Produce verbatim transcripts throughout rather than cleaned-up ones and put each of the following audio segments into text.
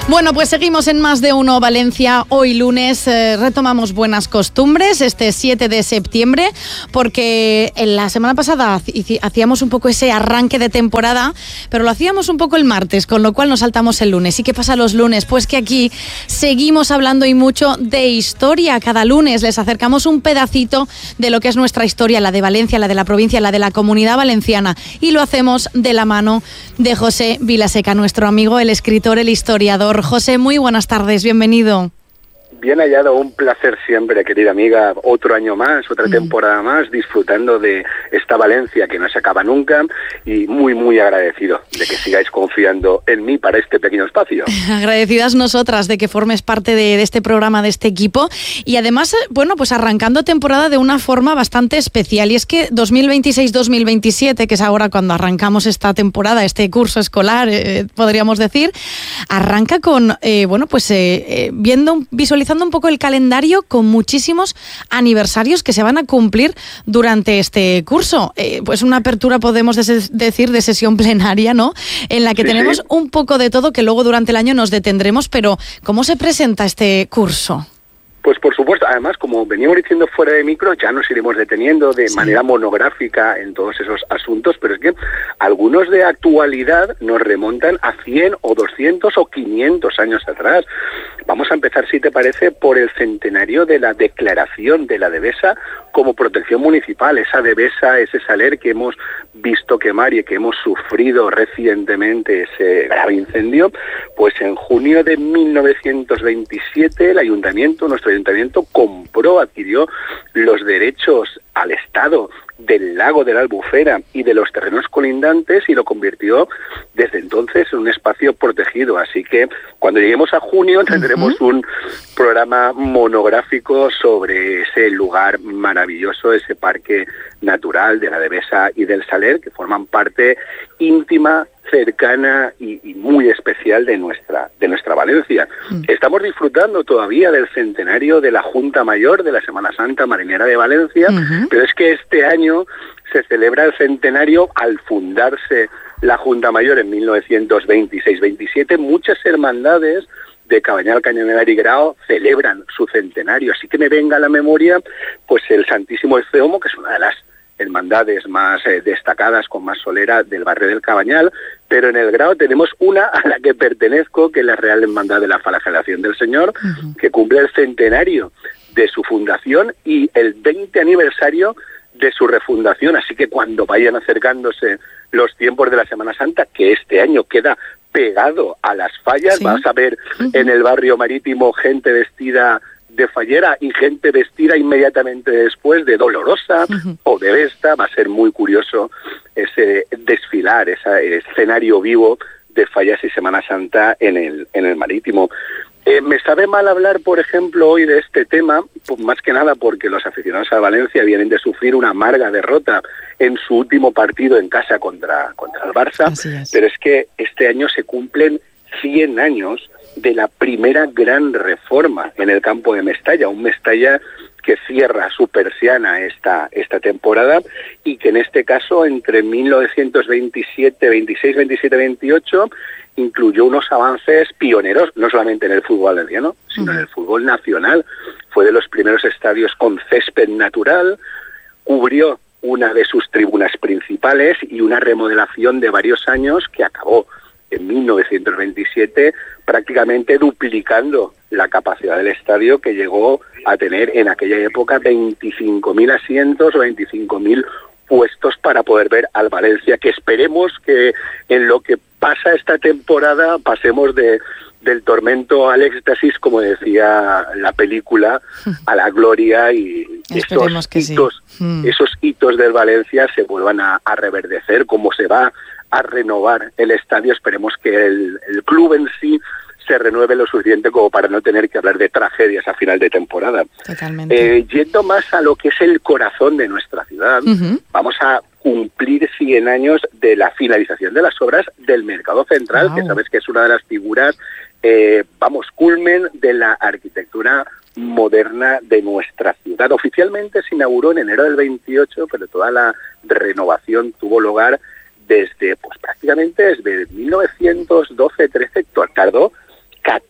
Bueno, pues seguimos en Más de Uno Valencia. Hoy lunes eh, retomamos buenas costumbres, este siete de septiembre, porque en la semana pasada hacíamos un poco ese arranque de temporada, pero lo hacíamos un poco el martes, con lo cual nos saltamos el lunes. ¿Y qué pasa los lunes? Pues que aquí seguimos hablando y mucho de historia. Cada lunes les acercamos un pedacito de lo que es nuestra historia, la de Valencia, la de la provincia, la de la Comunidad Valenciana, y lo hacemos de la mano de José Vilaseca, nuestro amigo, el escritor, el historiador. José, muy buenas tardes, bienvenido. Bien hallado, un placer siempre, querida amiga. Otro año más, otra temporada más, disfrutando de esta Valencia que no se acaba nunca, y muy, muy agradecido de que sigáis confiando en mí para este pequeño espacio. Agradecidas nosotras de que formes parte de, de este programa, de este equipo, y además, bueno, pues arrancando temporada de una forma bastante especial, y es que dos mil veintiséis dos mil veintisiete, que es ahora cuando arrancamos esta temporada, este curso escolar, eh, podríamos decir, arranca con, eh, bueno, pues eh, eh, viendo, visualizando un poco el calendario con muchísimos aniversarios que se van a cumplir durante este curso. Eh, pues una apertura, podemos des- decir, de sesión plenaria, ¿no? En la que sí, tenemos sí. un poco de todo, que luego durante el año nos detendremos, pero ¿cómo se presenta este curso? Pues por supuesto, además, como veníamos diciendo fuera de micro, ya nos iremos deteniendo de sí. manera monográfica en todos esos asuntos, pero es que algunos de actualidad nos remontan a cien o doscientos o quinientos años atrás. Vamos a empezar, si te parece, por el centenario de la declaración de la Devesa como protección municipal. Esa Devesa, ese saler que hemos visto quemar y que hemos sufrido recientemente ese grave incendio, pues en junio de mil novecientos veintisiete el ayuntamiento, nuestro ayuntamiento, compró, adquirió los derechos al Estado del lago de la Albufera y de los terrenos colindantes y lo convirtió desde entonces en un espacio protegido. Así que cuando lleguemos a junio tendremos uh-huh. un programa monográfico sobre ese lugar maravilloso, ese parque natural de la Devesa y del Saler, que forman parte íntima, cercana y, y muy especial de nuestra de nuestra Valencia. Mm. Estamos disfrutando todavía del centenario de la Junta Mayor de la Semana Santa Marinera de Valencia, uh-huh. pero es que este año se celebra el centenario al fundarse la Junta Mayor en mil novecientos veintiséis veintisiete. Muchas hermandades de Cabanyal, Cañamelar y Grao celebran su centenario, así que me venga a la memoria pues el Santísimo Eceomo, que es una de las hermandades más eh, destacadas, con más solera del barrio del Cabanyal, pero en el Grao tenemos una a la que pertenezco, que es la Real Hermandad de la Flagelación del Señor, uh-huh. que cumple el centenario de su fundación y el veinte aniversario de su refundación, así que cuando vayan acercándose los tiempos de la Semana Santa, que este año queda pegado a las fallas, ¿sí? vas a ver uh-huh. en el barrio marítimo gente vestida de fallera y gente vestida inmediatamente después de Dolorosa uh-huh. o de Vesta. Va a ser muy curioso ese desfilar, ese escenario vivo de fallas y Semana Santa en el en el marítimo. Eh, me sabe mal hablar, por ejemplo, hoy de este tema, pues más que nada porque los aficionados a Valencia vienen de sufrir una amarga derrota en su último partido en casa contra, contra el Barça, es. pero es que este año se cumplen cien años de la primera gran reforma en el campo de Mestalla, un Mestalla que cierra su persiana esta, esta temporada y que en este caso entre mil novecientos veintisiete, veintiséis, veintisiete, veintiocho incluyó unos avances pioneros, no solamente en el fútbol valenciano, sino uh-huh. en el fútbol nacional. Fue de los primeros estadios con césped natural, cubrió una de sus tribunas principales y una remodelación de varios años que acabó en mil novecientos veintisiete prácticamente duplicando la capacidad del estadio, que llegó a tener en aquella época veinticinco mil asientos o veinticinco mil puestos para poder ver al Valencia, que esperemos que en lo que pasa esta temporada pasemos de del tormento al éxtasis, como decía la película, a la gloria, y esos hitos, sí. mm. esos hitos del Valencia se vuelvan a, a reverdecer, como se va a renovar el estadio. Esperemos que el, el club en sí se renueve lo suficiente como para no tener que hablar de tragedias a final de temporada. Totalmente. Eh, yendo más a lo que es el corazón de nuestra ciudad, uh-huh. vamos a cumplir cien años de la finalización de las obras del Mercado Central, wow. que sabes que es una de las figuras, eh, vamos, culmen de la arquitectura moderna de nuestra ciudad. Oficialmente se inauguró en enero del veintiocho, pero toda la renovación tuvo lugar desde, pues prácticamente desde mil novecientos doce trece, tardó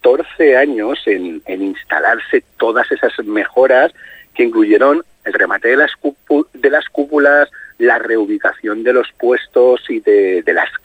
doce años en, en instalarse todas esas mejoras que incluyeron el remate de las, cúpu- de las cúpulas, la reubicación de los puestos y de, de las